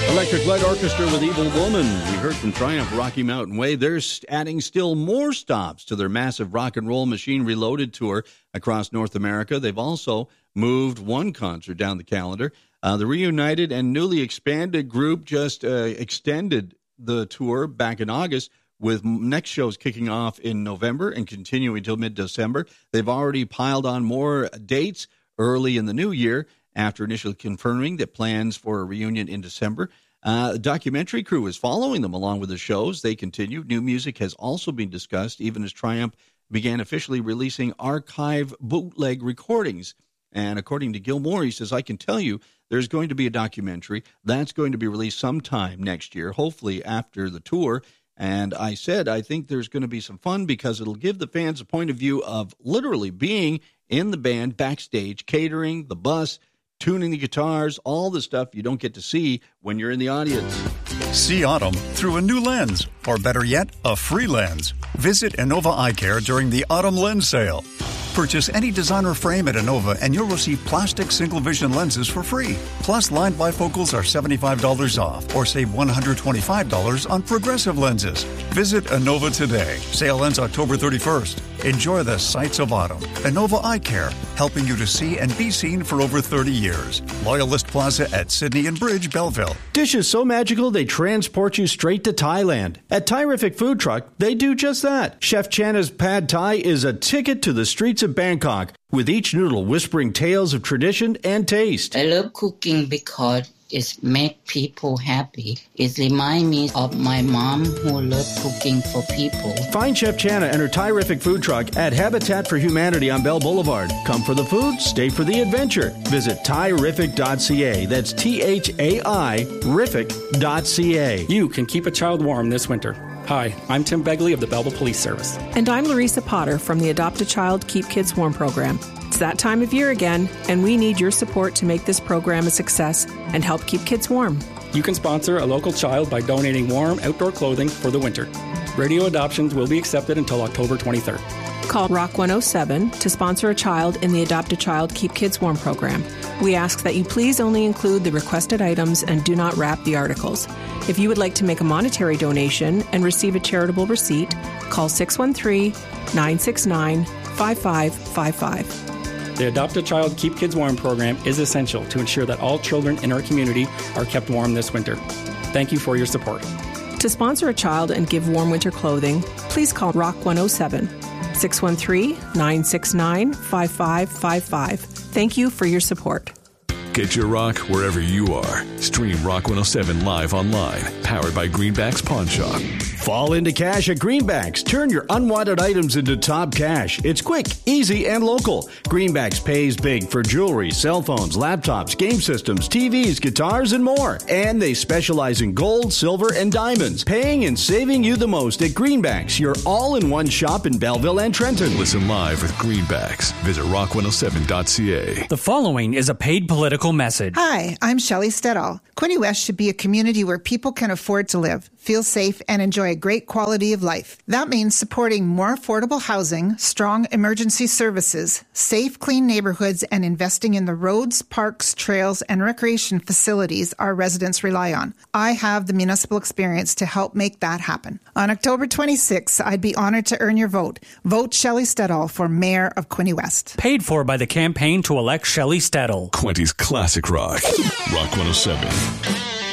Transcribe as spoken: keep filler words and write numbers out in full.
Electric Light Orchestra with Evil Woman. We heard from Triumph Rocky Mountain Way. They're adding still more stops to their massive Rock and Roll Machine Reloaded tour across North America. They've also moved one concert down the calendar. Uh, the reunited and newly expanded group just uh, extended the tour back in August, with next shows kicking off in November and continuing till mid-December. They've already piled on more dates early in the new year, after initially confirming that plans for a reunion in December. Uh, the documentary crew is following them along with the shows. They continue. New music has also been discussed, even as Triumph began officially releasing archive bootleg recordings. And according to Gilmore, he says, I can tell you there's going to be a documentary that's going to be released sometime next year, hopefully after the tour. And I said, I think there's going to be some fun because it'll give the fans a point of view of literally being in the band backstage, catering, the bus, tuning the guitars, all the stuff you don't get to see when you're in the audience. See autumn through a new lens, or better yet, a free lens. Visit Innova Eye Care during the Autumn Lens Sale. Purchase any designer frame at Innova and you'll receive plastic single-vision lenses for free. Plus, line bifocals are seventy-five dollars off, or save one hundred twenty-five dollars on progressive lenses. Visit Innova today. Sale ends October thirty-first. Enjoy the sights of autumn. Innova Eye Care, helping you to see and be seen for over thirty years. Loyalist Plaza at Sydney and Bridge, Belleville. Dishes so magical they transport you straight to Thailand. At Thai-rific Food Truck, they do just that. Chef Channa's Pad Thai is a ticket to the streets of Bangkok, with each noodle whispering tales of tradition and taste. I love cooking because it makes people happy. It reminds me of my mom who loved cooking for people. Find Chef Channa and her Thai-rific Food Truck at Habitat for Humanity on Bell Boulevard. Come for the food, stay for the adventure. Visit thai rific dot c a. That's T H A I rific dot c a. You can keep a child warm this winter. Hi, I'm Tim Begley of the Belleville Police Service. And I'm Larissa Potter from the Adopt a Child, Keep Kids Warm program. It's that time of year again, and we need your support to make this program a success and help keep kids warm. You can sponsor a local child by donating warm outdoor clothing for the winter. Radio adoptions will be accepted until October twenty-third. Call Rock one oh seven to sponsor a child in the Adopt a Child, Keep Kids Warm program. We ask that you please only include the requested items and do not wrap the articles. If you would like to make a monetary donation and receive a charitable receipt, call six one three, nine six nine, five five five five. The Adopt a Child, Keep Kids Warm program is essential to ensure that all children in our community are kept warm this winter. Thank you for your support. To sponsor a child and give warm winter clothing, please call Rock one oh seven, six one three, nine six nine, five five five five. Thank you for your support. Get your rock wherever you are. Stream Rock one oh seven live online. Powered by Greenbacks Pawn Shop. Fall into cash at Greenbacks. Turn your unwanted items into top cash. It's quick, easy, and local. Greenbacks pays big for jewelry, cell phones, laptops, game systems, T Vs, guitars, and more. And they specialize in gold, silver, and diamonds. Paying and saving you the most at Greenbacks, your all-in-one shop in Belleville and Trenton. Listen live with Greenbacks. Visit rock one oh seven dot c a. The following is a paid political message. Hi, I'm Shelley Stedall. Quinte West should be a community where people can afford to live, feel safe, and enjoy a great quality of life. That means supporting more affordable housing, strong emergency services, safe, clean neighborhoods, and investing in the roads, parks, trails, and recreation facilities our residents rely on. I have the municipal experience to help make that happen. On October twenty-sixth, I'd be honored to earn your vote. Vote Shelley Stedall for Mayor of Quinte West. Paid for by the campaign to elect Shelley Stedall. Quinte's classic rock. Rock one oh seven.